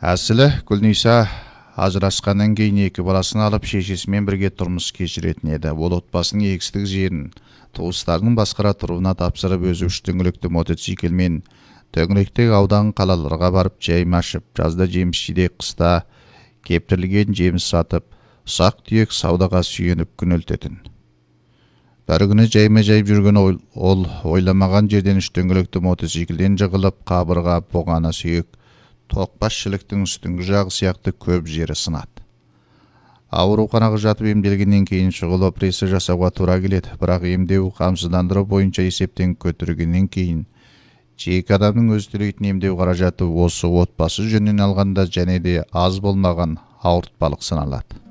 Әсілі Гүлниса ажырасқаннан кейін екі баласын алып шешесімен бірге тұрмыс кешіретін еді. Ол отбасының егістік жерін туыстарының басқара тұруына тапсырып, өзі 3 дөңгелекті мотоциклмен төңіректегі аудан қалаларға барып жайма ашып, жазда жеміс жидек, қыста кептірілген жеміс сатып, ұсақ түйек саудаға сүйеніп күн өтетін. Бір күні жайма жайып жүрген ол ойламаған жерден 3 дөңгелекті мотоциклден жығылып, қабырға, бұғана сүйек, тоқпас шіліктің үстіңгі жағы сияқты көп жері сынады. Ауруханаға жатып емделгеннен кейін шұғыл операция жасауға тура келеді. Бірақ емдеу қамсыздандыру бойынша есептен көтергеннен кейін жеке адамның өз төлейтін емдеу қаражаты осы отбасы жөнінен алғанда және де аз болмаған ауыртпалық саналады.